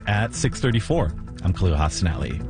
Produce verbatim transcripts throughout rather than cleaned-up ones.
At six thirty-four, I'm Khalil Hassanali.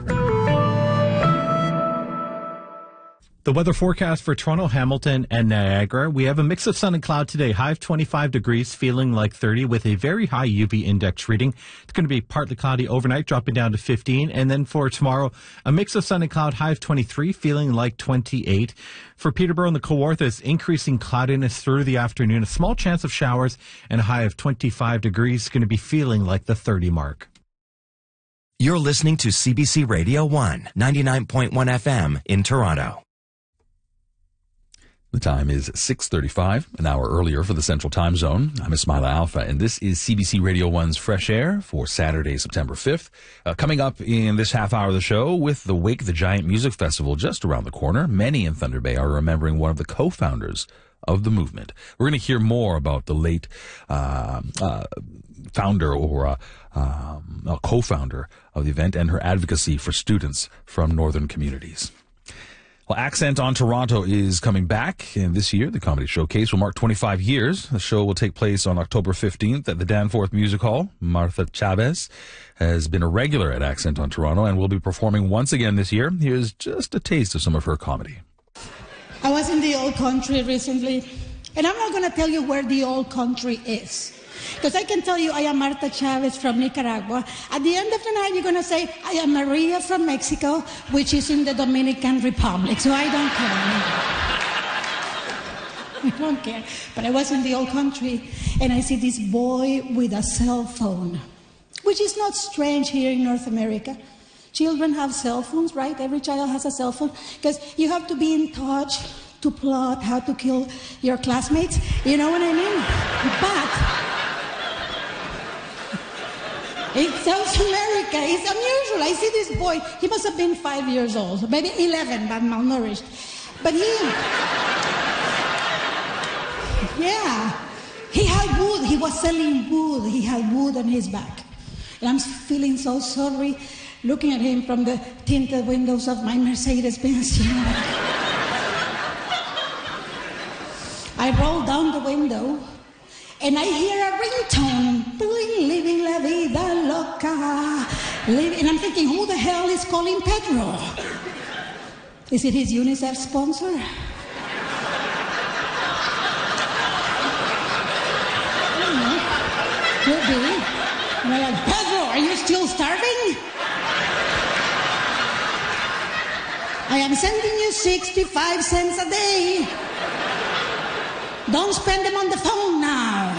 The weather forecast for Toronto, Hamilton, and Niagara. We have a mix of sun and cloud today. High of twenty-five degrees, feeling like thirty with a very high U V index reading. It's going to be partly cloudy overnight, dropping down to fifteen. And then for tomorrow, a mix of sun and cloud, high of twenty-three, feeling like twenty-eight. For Peterborough and the Kawarthas, increasing cloudiness through the afternoon. A small chance of showers and a high of twenty-five degrees. Going to be feeling like the thirty mark. You're listening to C B C Radio one, ninety-nine point one F M in Toronto. The time is six thirty-five, an hour earlier for the Central Time Zone. I'm Ismaila Alfa, and this is C B C Radio one's Fresh Air for Saturday, September fifth. Uh, coming up in this half hour of the show, with the Wake the Giant Music Festival just around the corner, many in Thunder Bay are remembering one of the co-founders of the movement. We're going to hear more about the late uh, uh, founder or uh, um, a co-founder of the event and her advocacy for students from northern communities. Well, Accent on Toronto is coming back, and this year the Comedy Showcase will mark twenty-five years. The show will take place on October fifteenth at the Danforth Music Hall. Martha Chavez has been a regular at Accent on Toronto and will be performing once again this year. Here's just a taste of some of her comedy. I was in the old country recently, and I'm not going to tell you where the old country is. Because I can tell you I am Martha Chavez from Nicaragua. At the end of the night, you're going to say, I am Maria from Mexico, which is in the Dominican Republic. So I don't care. I don't care. But I was in the old country, and I see this boy with a cell phone, which is not strange here in North America. Children have cell phones, right? Every child has a cell phone. Because you have to be in touch to plot how to kill your classmates. You know what I mean? But in South America, it's unusual. I see this boy, he must have been five years old, maybe eleven, but malnourished. But he, yeah, he had wood. He was selling wood. He had wood on his back. And I'm feeling so sorry looking at him from the tinted windows of my Mercedes-Benz. You know? I roll down the window, and I hear a ringtone, living la vida loca. And I'm thinking, who the hell is calling Pedro? Is it his UNICEF sponsor? I don't know. Could be. And I'm like, Pedro, are you still starving? I am sending you sixty-five cents a day. Don't spend them on the phone now.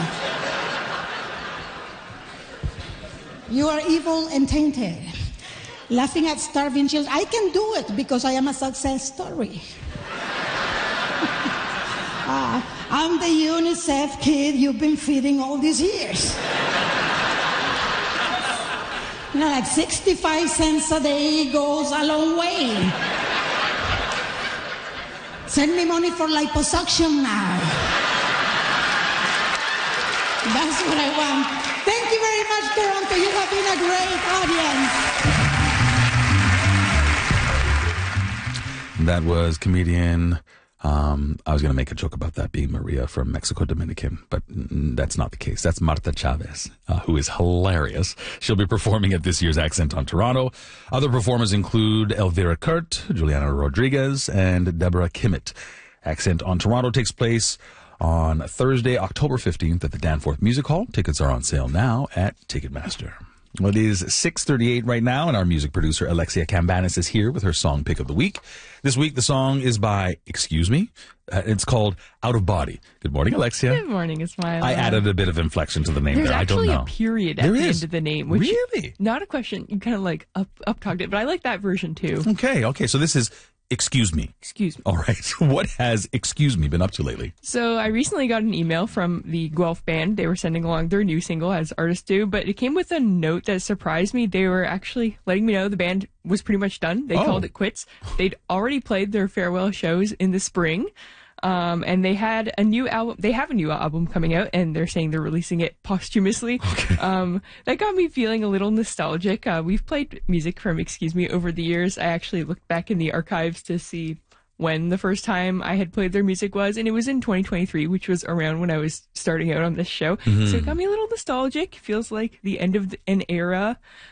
You are evil and tainted. Laughing at starving children. I can do it because I am a success story. uh, I'm the UNICEF kid you've been feeding all these years. You know, like sixty-five cents a day goes a long way. Send me money for liposuction now. That's what I want. Thank you very much, Toronto. You have been a great audience. That was comedian, um, I was going to make a joke about that being Maria from Mexico Dominican, but that's not the case. That's Martha Chavez, uh, who is hilarious. She'll be performing at this year's Accent on Toronto. Other performers include Elvira Kurt, Juliana Rodriguez, and Deborah Kimmett. Accent on Toronto takes place on Thursday, October fifteenth at the Danforth Music Hall. Tickets are on sale now at Ticketmaster. Well, it is six thirty-eight right now, and our music producer, Alexia Cambanis, is here with her song pick of the week. This week, the song is by Excuse Me. Uh, it's called Out of Body. Good morning, Alexia. Good morning, Ismaila. I added a bit of inflection to the name There's there. I don't know. There's actually a period at there the is. end of the name. Which Really? Not a question. You kind of like up up talked it, but I like that version too. Okay, okay. So this is Excuse Me. Excuse me. All right. What has Excuse Me been up to lately? So I recently got an email from the Guelph band. They were sending along their new single, as artists do, but it came with a note that surprised me. They were actually letting me know the band was pretty much done. They Oh. called it quits. They'd already played their farewell shows in the spring. Um, and they had a new album. They have a new album coming out, and they're saying they're releasing it posthumously. Okay. Um, that got me feeling a little nostalgic. Uh, we've played music from Excuse Me over the years. I actually looked back in the archives to see when the first time I had played their music was, and it was in twenty twenty-three, which was around when I was starting out on this show. Mm-hmm. So it got me a little nostalgic. Feels like the end of the, an era.